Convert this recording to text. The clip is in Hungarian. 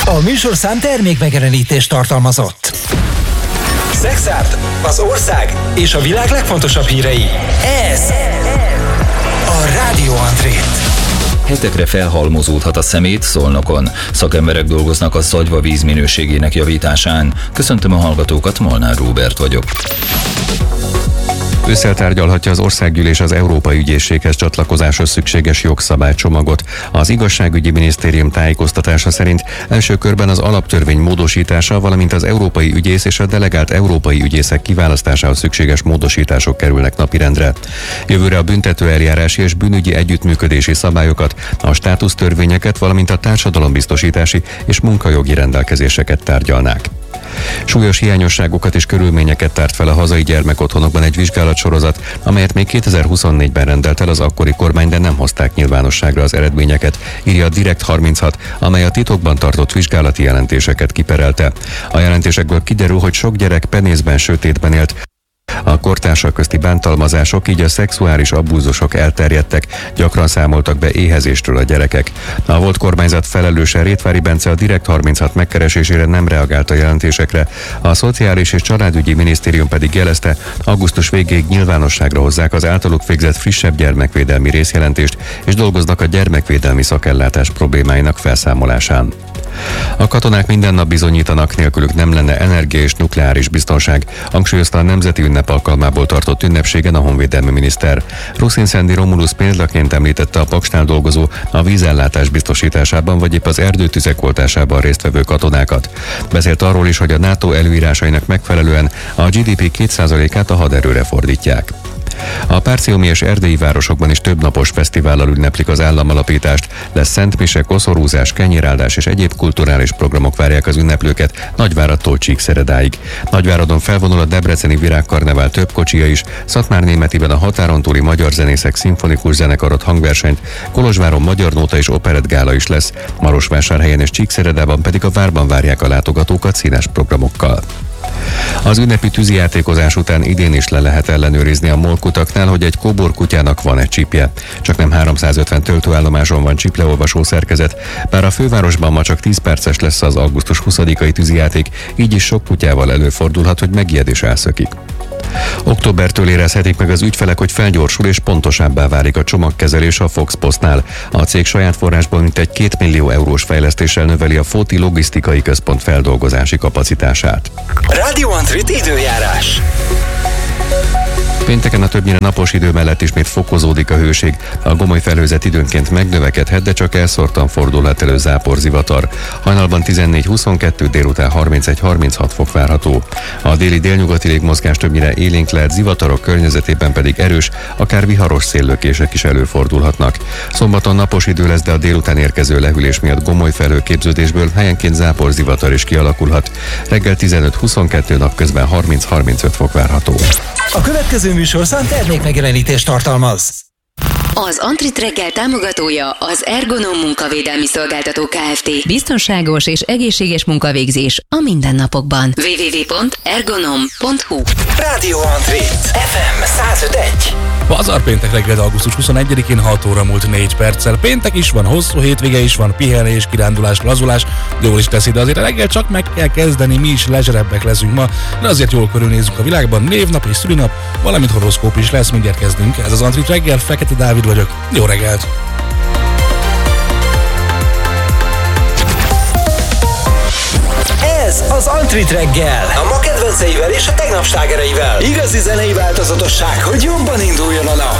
A műsorszám termékmegjelenítést tartalmazott. Szexárd, az ország és a világ legfontosabb hírei. Ez a Rádió Antrét. Hetekre felhalmozódhat a szemét Szolnokon. Szakemberek dolgoznak a Zagyva víz minőségének javításán. Köszöntöm a hallgatókat, Molnár Róbert vagyok. Ősszel tárgyalhatja az Országgyűlés az Európai Ügyészséghez csatlakozáshoz szükséges jogszabálycsomagot. Az Igazságügyi Minisztérium tájékoztatása szerint első körben az alaptörvény módosítása, valamint az európai ügyész és a delegált európai ügyészek kiválasztásához szükséges módosítások kerülnek napirendre. Jövőre a büntetőeljárási és bűnügyi együttműködési szabályokat, a státusztörvényeket, valamint a társadalombiztosítási és munkajogi rendelkezéseket tárgyalnák. Súlyos hiányosságokat és körülményeket tárt fel a hazai gyermekotthonokban egy vizsgálatsorozat, amelyet még 2024-ben rendelt el az akkori kormány, de nem hozták nyilvánosságra az eredményeket, írja a Direkt 36, amely a titokban tartott vizsgálati jelentéseket kiperelte. A jelentésekből kiderül, hogy sok gyerek penészben, sötétben élt. A kortársak közti bántalmazások, így a szexuális abúzusok elterjedtek, gyakran számoltak be éhezéstől a gyerekek. A volt kormányzat felelőse, Rétvári Bence, a Direkt 36 megkeresésére nem reagált a jelentésekre. A Szociális és Családügyi Minisztérium pedig jelezte, augusztus végéig nyilvánosságra hozzák az általuk végzett frissebb gyermekvédelmi részjelentést, és dolgoznak a gyermekvédelmi szakellátás problémáinak felszámolásán. A katonák minden nap bizonyítanak, nélkülük nem lenne energia és nukleáris biztonság, hangsúlyozta a nemzeti ünnep alkalmából tartott ünnepségen a honvédelmi miniszter. Ruszin Szendi Romulus példaként említette a Paksnál dolgozó, a vízellátás biztosításában vagy épp az erdőtüzek oltásában résztvevő katonákat. Beszélt arról is, hogy a NATO előírásainak megfelelően a GDP 2%-át a haderőre fordítják. A párciumi és erdélyi városokban is több napos fesztivállal ünneplik az államalapítást. Lesz szentmise, koszorúzás, kenyéráldás és egyéb kulturális programok várják az ünneplőket Nagyváradtól Csíkszeredáig. Nagyváradon felvonul a debreceni virágkarnevál több kocsija is, Szatmárnémetiben a határon túli magyar zenészek szimfonikus zenekarot hangversenyt, Kolozsváron magyar nóta és operettgála is lesz, Marosvásárhelyen és Csíkszeredában pedig a várban várják a látogatókat színes programokkal. Az ünnepi tűzijátékozás után idén is le lehet ellenőrizni a molkutaknál, hogy egy kóborkutyának van egy csipje. Csak nem 350 töltőállomáson van csipleolvasó szerkezet, bár a fővárosban ma csak 10 perces lesz az augusztus 20-ai tűzijáték, így is sok kutyával előfordulhat, hogy megijedés elszökik. Októbertől érezhetik meg az ügyfelek, hogy felgyorsul és pontosabbá válik a csomagkezelés a Fox Postnál. A cég saját forrásból mintegy 2 millió eurós fejlesztéssel növeli a Fóti logisztikai központ feldolgozási kapacitását. Rádió Antrit időjárás. Pénteken a többnyire napos idő mellett ismét fokozódik a hőség. A gomoly felhőzet időnként megnövekedhet, de csak elszórtan fordulhat elő záporzivatar. Hajnalban 14-22, délután 31-36 fok várható. A déli délnyugati légmozgás többnyire élénk lehet, zivatarok környezetében pedig erős, akár viharos széllökések is előfordulhatnak. Szombaton napos idő lesz, de a délután érkező lehűlés miatt gomoly felhőképződésből helyenként záporzivatar is kialakulhat. Reggel 15-22, napközben 30-35 fok várható. A következő műsorszám termékmegjelenítést tartalmaz. Az Antrit reggel támogatója az Ergonom munkavédelmi szolgáltató Kft. Biztonságos és egészséges munkavégzés a mindennapokban. www.ergonom.hu. Rádió Antrit FM 105.1. Pazar péntek reggel, augusztus 21-én 6 óra múlt 4 perccel. Péntek is van, hosszú hétvége is van, pihenés, kirándulás, lazulás. Jól is teszi, de azért a reggel csak meg kell kezdeni, mi is lezserebbek leszünk ma, de azért jól körülnézzük a világban. Névnap és szülinap, valamint horoszkóp is lesz, mindjárt kezdünk. Ez az Antrit reggel, Fekete Dávid vagyok. Jó reggelt! Ez az Antrit reggel. A ma kedvenceivel és a tegnap slágereivel. Igazi zenei változatosság, hogy jobban induljon a nap.